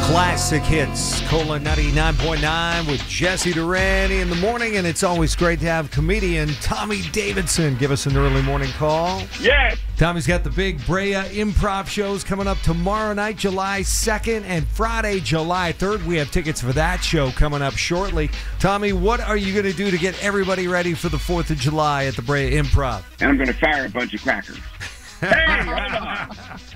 Classic hits, Cola 99.9 with Jesse Durante in the morning, and it's always great to have comedian Tommy Davidson give us an early morning call. Yes! Tommy's got the big Brea Improv shows coming up tomorrow night, July 2nd, and Friday, July 3rd. We have tickets for that show coming up shortly. Tommy, what are you going to do to get everybody ready for the 4th of July at the Brea Improv? And I'm going to fire a bunch of crackers. Hey, hold on.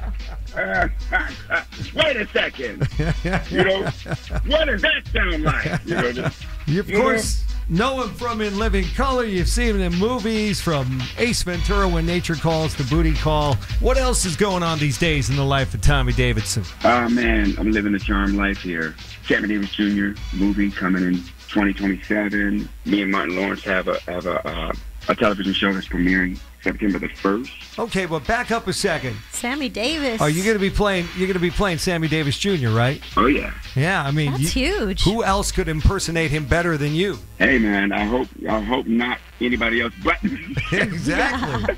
Wait a second. You know, what does that sound like? You of course know him from In Living Color. You've seen him in movies, from Ace Ventura, When Nature Calls, to Booty Call. What else is going on these days in the life of Tommy Davidson? Oh, man, I'm living a charmed life here. Sammy Davis Jr. movie coming in 2027. Me and Martin Lawrence have a television show that's premiering September the 1st. Okay, but back up a second. Sammy Davis. Are you going to be playing? You're going to be playing Sammy Davis Jr., right? Oh yeah. Yeah, I mean, that's huge. Who else could impersonate him better than you? Hey man, I hope not anybody else but me. Exactly.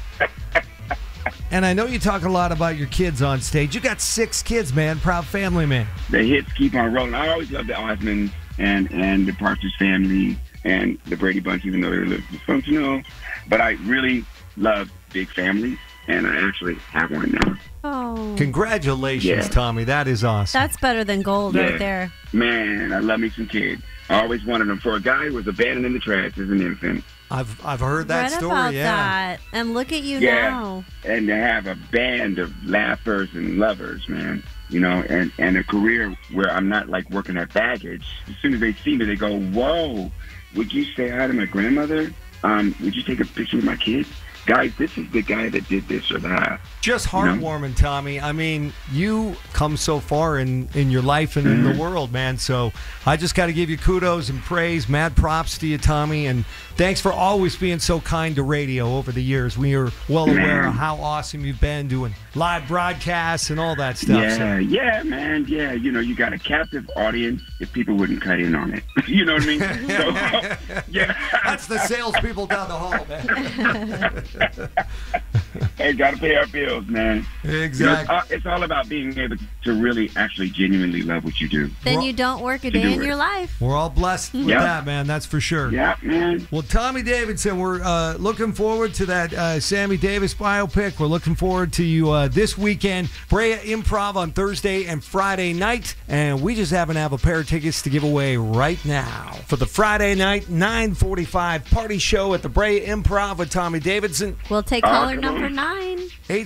And I know you talk a lot about your kids on stage. You got 6 kids, man. Proud family, man. The hits keep on rolling. I always love the Osmonds and the Partridge Family and the Brady Bunch, even though they're a little dysfunctional. But I really love big families, and I actually have one now. Oh. Congratulations, Tommy. That is awesome. That's better than gold right there. Man, I love me some kids. I always wanted them. For a guy who was abandoned in the trash as an infant. I've heard that story, about that. And look at you now. And to have a band of laughers and lovers, man. You know, and a career where I'm not like working at baggage. As soon as they see me, they go, whoa, would you say hi to my grandmother? Would you take a picture with my kids? Guys, this is the guy that did this or that. Just heartwarming, Tommy. I mean, you come so far in your life and in the world, man. So I just got to give you kudos and praise. Mad props to you, Tommy. And thanks for always being so kind to radio over the years. We are well aware of how awesome you've been doing live broadcasts and all that stuff. Yeah, man. Yeah, you know, you got a captive audience if people wouldn't cut in on it. You know what I mean? So, yeah. That's the salespeople down the hall, man. Hey, gotta pay our bills, man. Exactly. You know, it's all about being able to really, actually, genuinely love what you do. Then you don't work a day in your life. We're all blessed with that, man. That's for sure. Yeah, man. Well, Tommy Davidson, we're looking forward to that Sammy Davis biopic. We're looking forward to you this weekend. Brea Improv on Thursday and Friday night. And we just happen to have a pair of tickets to give away right now for the Friday night 9:45 party show at the Brea Improv with Tommy Davidson. We'll take caller number 9.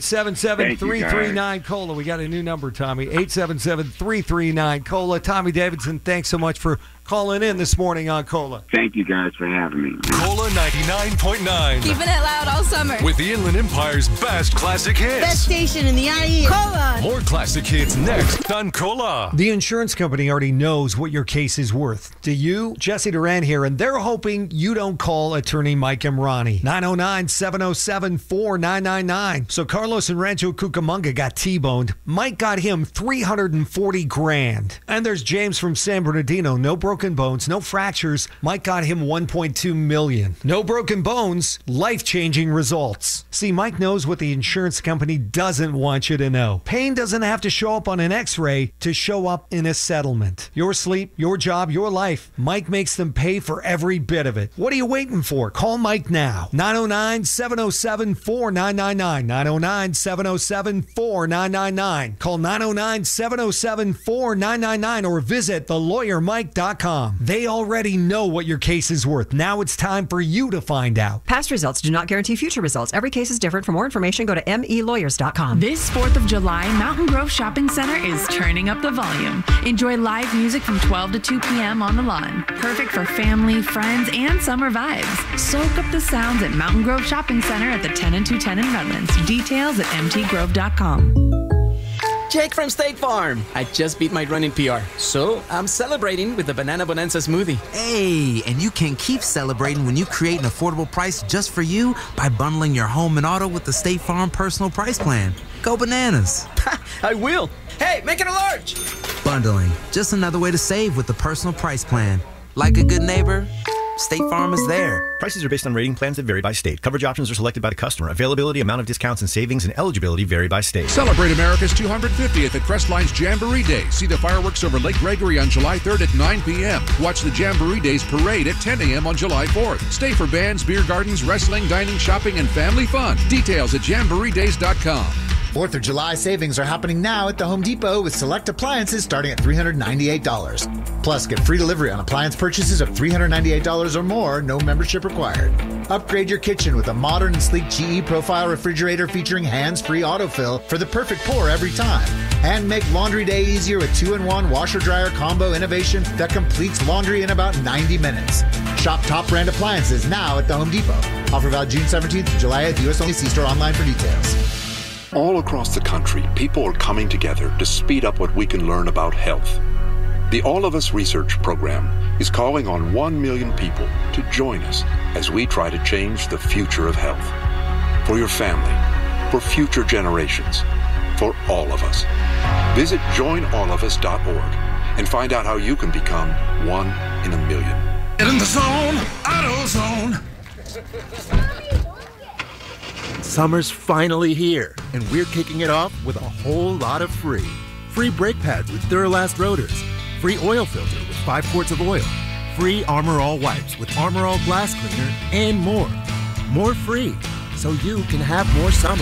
877-339-COLA. We got a new number, Tommy. 877-339-COLA. Tommy Davidson, thanks so much for calling in this morning on Cola. Thank you guys for having me. Cola 99.9. Keeping it loud all summer. With the Inland Empire's best classic hits. Best station in the IE. Cola. More classic hits next on Cola. The insurance company already knows what your case is worth. Do you? Jesse Durante here, and they're hoping you don't call attorney Mike Emrani. 909-707-4999. So Carlos in Rancho Cucamonga got T-boned. Mike got him $340,000. And there's James from San Bernardino. No broken bones, no fractures. Mike got him $1.2 million. No broken bones, life-changing results. See, Mike knows what the insurance company doesn't want you to know. Pain doesn't have to show up on an x-ray to show up in a settlement. Your sleep, your job, your life. Mike makes them pay for every bit of it. What are you waiting for? Call Mike now. 909-707-4999. 909-707-4999. Call 909-707-4999 or visit thelawyermike.com. They already know what your case is worth. Now it's time for you to find out. Past results do not guarantee future results. Every case is different. For more information, go to melawyers.com. This 4th of July, Mountain Grove Shopping Center is turning up the volume. Enjoy live music from 12 to 2 p.m. on the lawn. Perfect for family, friends, and summer vibes. Soak up the sounds at Mountain Grove Shopping Center at the 10 and 210 in Redlands. Details at mtgrove.com. Jake from State Farm. I just beat my running PR, so I'm celebrating with the Banana Bonanza smoothie. Hey, and you can keep celebrating when you create an affordable price just for you by bundling your home and auto with the State Farm Personal Price Plan. Go bananas. I will. Hey, make it a large. Bundling, just another way to save with the Personal Price Plan. Like a good neighbor, State Farm is there. Prices are based on rating plans that vary by state. Coverage options are selected by the customer. Availability, amount of discounts and savings, and eligibility vary by state. Celebrate America's 250th at Crestline's Jamboree Day. See the fireworks over Lake Gregory on July 3rd at 9 p.m. Watch the Jamboree Days parade at 10 a.m. on July 4th. Stay for bands, beer gardens, wrestling, dining, shopping, and family fun. Details at jamboreedays.com. 4th of July savings are happening now at the Home Depot with select appliances starting at $398. Plus, get free delivery on appliance purchases of $398 or more, no membership required. Upgrade your kitchen with a modern and sleek GE Profile refrigerator featuring hands-free autofill for the perfect pour every time. And make laundry day easier with 2-in-1 washer-dryer combo innovation that completes laundry in about 90 minutes. Shop top brand appliances now at the Home Depot. Offer valid June 17th to July 8th. U.S. only. See store online for details. All across the country, people are coming together to speed up what we can learn about health. The All of Us Research Program is calling on 1 million people to join us as we try to change the future of health. For your family, for future generations, for all of us. Visit joinallofus.org and find out how you can become 1 in a million. Get in the zone, AutoZone. Summer's finally here, and we're kicking it off with a whole lot of free. Free brake pads with Duralast rotors. Free oil filter with 5 quarts of oil. Free Armor All wipes with Armor All glass cleaner, and more. More free, so you can have more summer.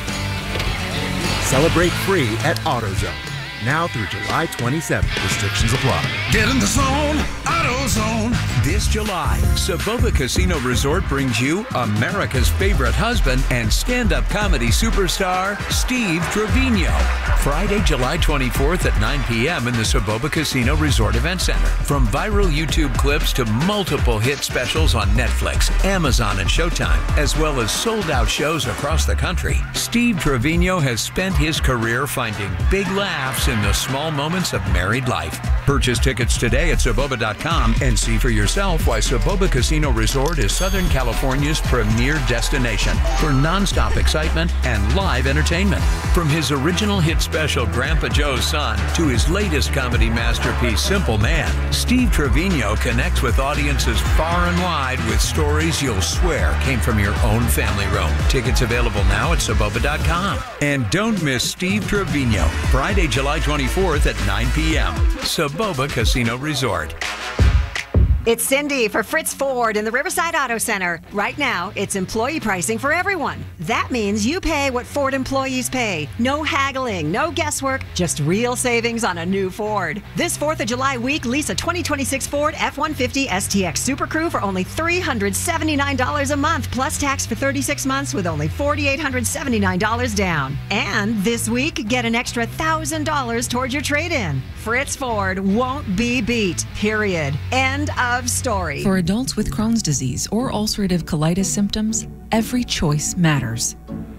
Celebrate free at AutoZone. Now through July 27th. Restrictions apply. Get in the zone, AutoZone. This July, Soboba Casino Resort brings you America's favorite husband and stand-up comedy superstar, Steve Trevino. Friday, July 24th at 9 p.m. in the Soboba Casino Resort Event Center. From viral YouTube clips to multiple hit specials on Netflix, Amazon, and Showtime, as well as sold-out shows across the country, Steve Trevino has spent his career finding big laughs in the small moments of married life. Purchase tickets today at Soboba.com and see for yourself why Soboba Casino Resort is Southern California's premier destination for nonstop excitement and live entertainment. From his original hit special Grandpa Joe's Son to his latest comedy masterpiece Simple Man, Steve Trevino connects with audiences far and wide with stories you'll swear came from your own family room. Tickets available now at Soboba.com. And don't miss Steve Trevino, Friday, July 24th at 9 p.m. Soboba Casino Resort. It's Cindy for Fritz Ford in the Riverside Auto Center. Right now, it's employee pricing for everyone. That means you pay what Ford employees pay. No haggling, no guesswork, just real savings on a new Ford. This 4th of July week, lease a 2026 Ford F-150 STX Super Crew for only $379 a month, plus tax for 36 months with only $4,879 down. And this week, get an extra $1,000 towards your trade-in. Fritz Ford won't be beat, period. End of story. For adults with Crohn's disease or ulcerative colitis symptoms, every choice matters.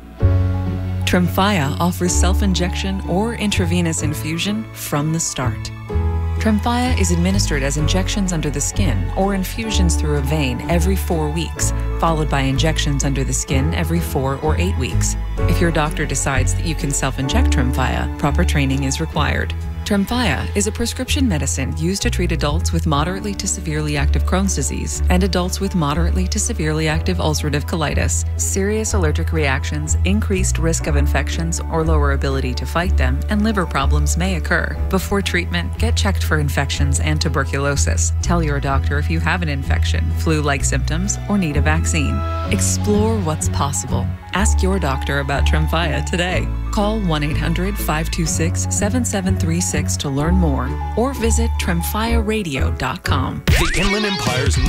Tremfya offers self-injection or intravenous infusion from the start. Tremfya is administered as injections under the skin or infusions through a vein every 4 weeks, followed by injections under the skin every 4 or 8 weeks. If your doctor decides that you can self-inject Tremfya, proper training is required. Tremfya is a prescription medicine used to treat adults with moderately to severely active Crohn's disease and adults with moderately to severely active ulcerative colitis. Serious allergic reactions, increased risk of infections or lower ability to fight them, and liver problems may occur. Before treatment, get checked for infections and tuberculosis. Tell your doctor if you have an infection, flu-like symptoms, or need a vaccine. Explore what's possible. Ask your doctor about Tremfya today. Call 1-800-526-7736 to learn more or visit tremfyaradio.com. The Inland Empire's